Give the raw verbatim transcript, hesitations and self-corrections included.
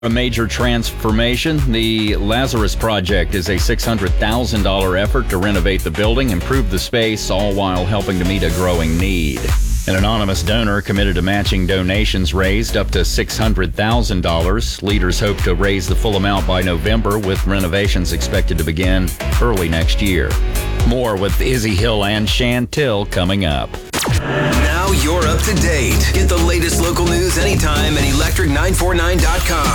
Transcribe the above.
A major transformation. The Lazarus Project is a six hundred thousand dollars effort to renovate the building, improve the space, all while helping to meet a growing need. An anonymous donor committed to matching donations raised up to six hundred thousand dollars. Leaders hope to raise the full amount by November, with renovations expected to begin early next year. More with Izzy Hill and Chantil coming up. Now you're up to date. Get the latest local news anytime at electric nine forty-nine dot com.